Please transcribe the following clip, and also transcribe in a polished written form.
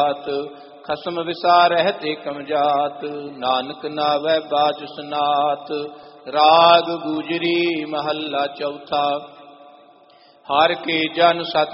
खसम विसारहत एकम जात, नानक नावै बाज सनात। राग गुजरी महला चौथा। हर के जन सत